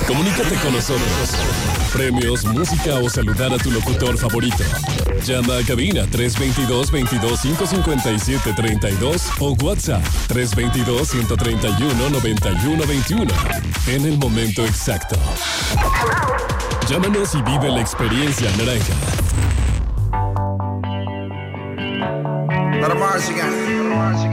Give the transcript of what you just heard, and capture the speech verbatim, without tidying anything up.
Comunícate con nosotros. Premios, música o saludar a tu locutor favorito. Llama a cabina tres dos dos, veintidós, quinientos cincuenta y siete, treinta y dos o WhatsApp tres dos dos, ciento treinta y uno, noventa y uno veintiuno. En el momento exacto. Llámanos y vive la experiencia naranja. Let 'em Mars again.